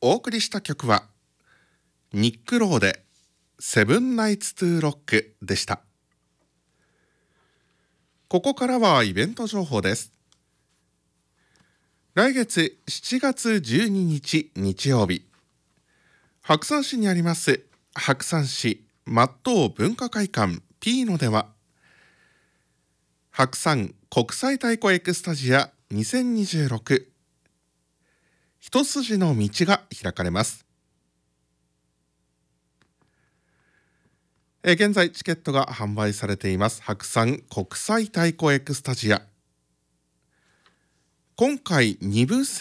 お送りした曲はニック・ローでセブンナイツ・トゥ・ロックでした。ここからはイベント情報です。来月7月12日日曜日、白山市にあります白山市松東文化会館ピーノでは、白山国際太鼓エクスタジア2026一筋の道が開かれます。現在チケットが販売されています。白山国際太鼓エクスタジア、今回2部制